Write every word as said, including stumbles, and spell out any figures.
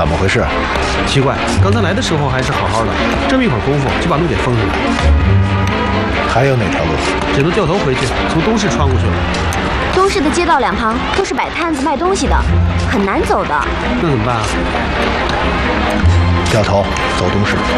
怎么回事？ 奇怪，刚才来的时候还是好好的，这么一会儿功夫就把路给封上了。 还有哪条路？ 只能掉头回去，从东市穿过去了。 东市的街道两旁都是摆摊子卖东西的，很难走的。 那怎么办啊？ 掉头走东市。